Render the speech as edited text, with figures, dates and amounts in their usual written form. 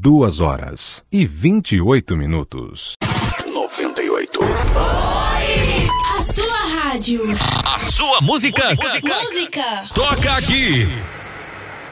2h28. 98. A sua rádio. A sua música. Música. Toca aqui.